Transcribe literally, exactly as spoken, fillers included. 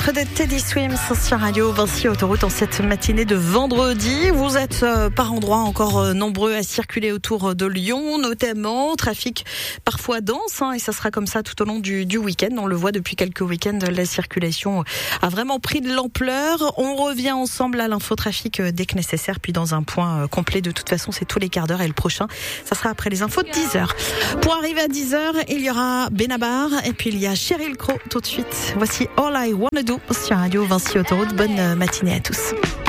titre de Teddy Swims sur Radio Vinci Autoroute en cette matinée de vendredi. Vous êtes euh, par endroits encore euh, nombreux à circuler autour de Lyon, notamment. Trafic parfois dense, hein, et ça sera comme ça tout au long du, du week-end. On le voit depuis quelques week-ends, la circulation a vraiment pris de l'ampleur. On revient ensemble à l'infotrafic euh, dès que nécessaire, puis dans un point euh, complet. De toute façon, c'est tous les quarts d'heure et le prochain, ça sera après les infos de dix heures. Pour arriver à dix heures, il y aura Benabar et puis il y a Sheryl Crow tout de suite. Voici All I Wanna Do sur Radio Vinci Autoroute. Bonne matinée à tous.